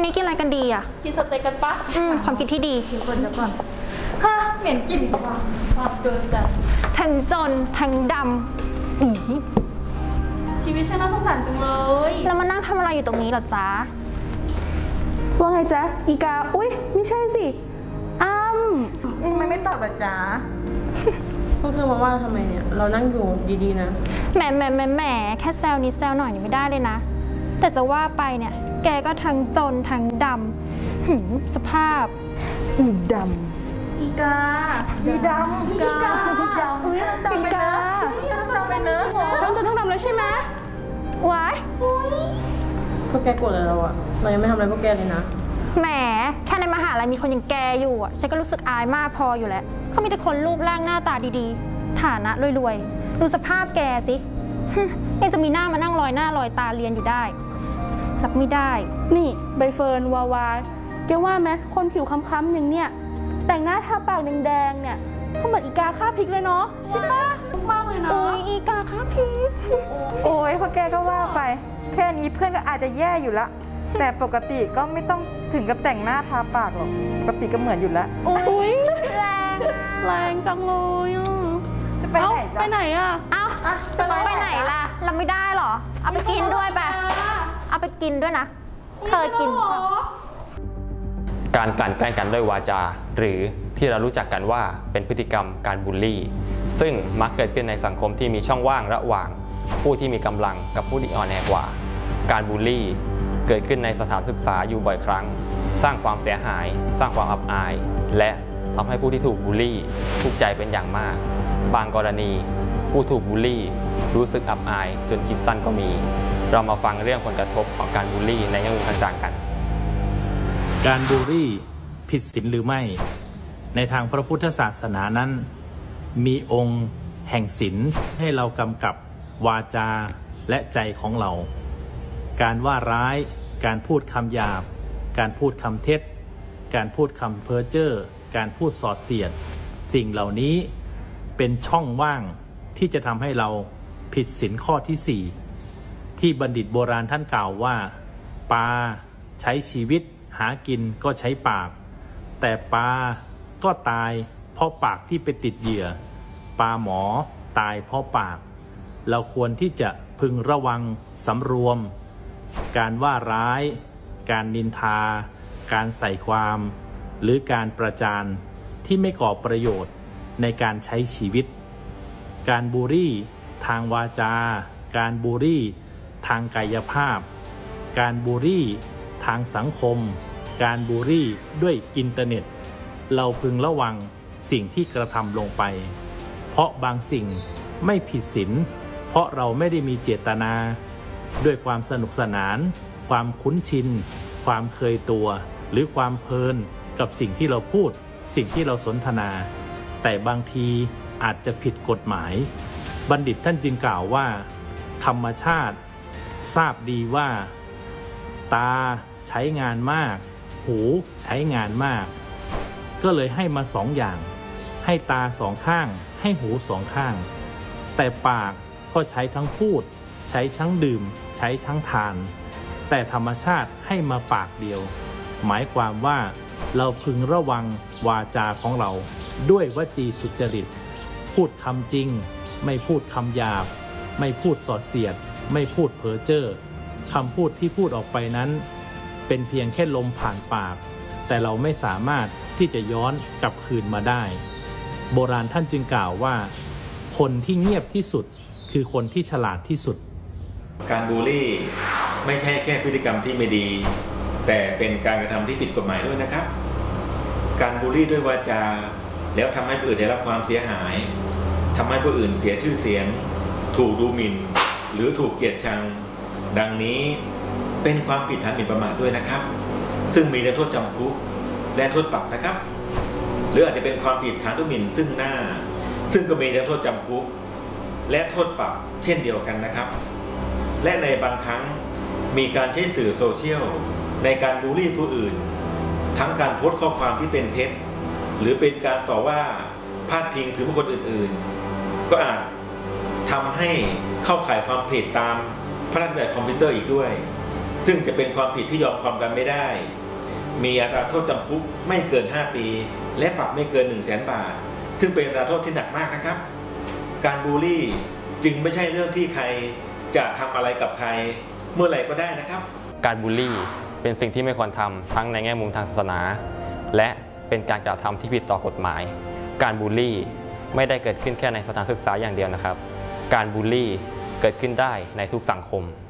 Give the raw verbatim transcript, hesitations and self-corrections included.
นี้กินอะไรกันดีอ่ะกินสเต็กกันปะอืมความคิดที่ดีกินคนจะก่อนฮ่าเหม็นกลิ่นความความเกินจัดทั้งจนทั้งดำอีชีวิตฉันน่าสงสารจังเลยแล้วมานั่งทำอะไรอยู่ตรงนี้เหรอจ๊ะว่าไงจ๊ะอีกาอุ๊ยไม่ใช่สิอ้ำทำไมไม่ตอบล่ะจ๊ะพวกเธอมาว่าทำไมเนี่ยเรานั่งอยู่ดีๆนะแหมแหมแหมแหมแค่แซวนิดแซวหน่อยนี่ไม่ได้เลยนะแต่จะว่าไปเนี่ยแกก็ทั้งจนทั้งดำหืมสภาพอีดำอีกาอีดำอีกาอีดำอุ้ยอีกาจำไปเนอะทั้งจนทั้งดำเลยใช่ไหมว้ายพวกแกโกรธอะไรเราอะเรายังไม่ทำอะไรพวกแกเลยนะแหมแค่ในมหาลัยมีคนอย่างแกอยู่อ่ะฉันก็รู้สึกอายมากพออยู่แล้วเขามีแต่คนรูปร่างหน้าตาดีๆฐานะรวยๆดูสภาพแกสิยังจะมีหน้ามานั่งลอยหน้าลอยตาเรียนอยู่ได้รับไม่ได้นี่ใบเฟิร์นวาวาแกว่าไหมคนผิวค้ำๆอย่างเนี้ยแต่งหน้าทาปากแดงๆเนี่ยก็เหมือนอีกาฆ่าพริกเลยเนาะใช่ปะมากเลยนะโอ้ยอีกาฆ่าพริกโอ้ยพอแกก็ว่าไปแค่นี้เพื่อนก็อาจจะแย่อยู่ละแต่ปกติก็ไม่ต้องถึงกับแต่งหน้าทาปากหรอกปกติก็เหมือนอยู่แล้วอุ้ยแรงแรงจังเลยอ่ะจะไปไหนไปไหนอ่ะเอ้าไปไหนล่ะเราไม่ได้หรอเอาไปกินด้วยไปเอาไปกินด้วยนะเคยกินการกลั่นแกล้งกันด้วยวาจาหรือที่เรารู้จักกันว่าเป็นพฤติกรรมการบูลลี่ซึ่งมักเกิดขึ้นในสังคมที่มีช่องว่างระหว่างผู้ที่มีกำลังกับผู้ที่อ่อนแอกว่าการบูลลี่เกิดขึ้นในสถานศึกษาอยู่บ่อยครั้งสร้างความเสียหายสร้างความอับอายและทำให้ผู้ที่ถูกบูลลี่ทุกข์ใจเป็นอย่างมากบางกรณีผู้ถูกบูลลี่รู้สึกอับอายจนคิดสั้นก็มีเรามาฟังเรื่องผลกระทบของการบูลลี่ในแง่มุมต่างๆกันการบูลลี่ผิดศีลหรือไม่ในทางพระพุทธศาสนานั้นมีองค์แห่งศีลให้เรากำกับวาจาและใจของเราการว่าร้ายการพูดคำหยาบการพูดคำเท็จการพูดคำเพ้อเจ้อการพูดส่อเสียดสิ่งเหล่านี้เป็นช่องว่างที่จะทำให้เราผิดศีลข้อที่สี่ที่บัณฑิตโบราณท่านกล่าวว่าปลาใช้ชีวิตหากินก็ใช้ปากแต่ปลาก็ตายเพราะปากที่ไปติดเหยื่อปลาหมอตายเพราะปากเราควรที่จะพึงระวังสำรวมการว่าร้ายการนินทาการใส่ความหรือการประจานที่ไม่ก่อประโยชน์ในการใช้ชีวิตการบูลลี่ทางวาจาการบูลลี่ทางกายภาพการบูลลี่ทางสังคมการบูลลี่ด้วยอินเทอร์เน็ตเราพึงระวังสิ่งที่กระทำลงไปเพราะบางสิ่งไม่ผิดศีลเพราะเราไม่ได้มีเจตนาด้วยความสนุกสนานความคุ้นชินความเคยตัวหรือความเพลินกับสิ่งที่เราพูดสิ่งที่เราสนทนาแต่บางทีอาจจะผิดกฎหมายบัณฑิตท่านจึงกล่าวว่าธรรมชาติทราบดีว่าตาใช้งานมากหูใช้งานมากก็เลยให้มาสองอย่างให้ตาสองข้างให้หูสองข้างแต่ปากก็ใช้ทั้งพูดใช้ทั้งดื่มใช้ทั้งทานแต่ธรรมชาติให้มาปากเดียวหมายความว่าเราพึงระวังวาจาของเราด้วยวจีสุจริตพูดคำจริงไม่พูดคำหยาบไม่พูดสอดเสียดไม่พูดเพ้อเจ้อคำพูดที่พูดออกไปนั้นเป็นเพียงแค่ลมผ่านปากแต่เราไม่สามารถที่จะย้อนกลับคืนมาได้โบราณท่านจึงกล่าวว่าคนที่เงียบที่สุดคือคนที่ฉลาดที่สุดการบูลลี่ไม่ใช่แค่พฤติกรรมที่ไม่ดีแต่เป็นการกระทำที่ผิดกฎหมายด้วยนะครับการบูลลี่ด้วยวาจาแล้วทำให้ผู้อื่นได้รับความเสียหายทำให้ผู้อื่นเสียชื่อเสียงถูกดูหมิ่นหรือถูกเกลียดชังดังนี้เป็นความผิดฐานหมิ่นประมาทด้วยนะครับซึ่งมีโทษจำคุกและโทษปรับนะครับหรืออาจจะเป็นความผิดฐานดูหมิ่นซึ่งหน้าซึ่งก็มีโทษจำคุกและโทษปรับเช่นเดียวกันนะครับและในบางครั้งมีการใช้สื่อโซเชียลในการบูลลี่ผู้อื่นทั้งการโพสต์ข้อความที่เป็นเท็จหรือเป็นการต่อว่าพาดพิงถึงบุคคลอื่นๆก็อาจทำให้เข้าข่ายความผิดตามพระราชบัญญัติคอมพิวเตอร์อีกด้วยซึ่งจะเป็นความผิดที่ยอมความกันไม่ได้มีอัตราโทษจำคุกไม่เกินห้าปีและปรับไม่เกิน หนึ่งแสน บาทซึ่งเป็นอัตราโทษที่หนักมากนะครับการบูลลี่จึงไม่ใช่เรื่องที่ใครจะทำอะไรกับใครเมื่อไหร่ก็ได้นะครับการบูลลี่เป็นสิ่งที่ไม่ควรทำทั้งในแง่มุมทางศาสนาและเป็นการกระทำที่ผิดต่อกฎหมายการบูลลี่ไม่ได้เกิดขึ้นแค่ในสถานศึกษาอย่างเดียวนะครับการบูลลี่เกิดขึ้นได้ในทุกสังคม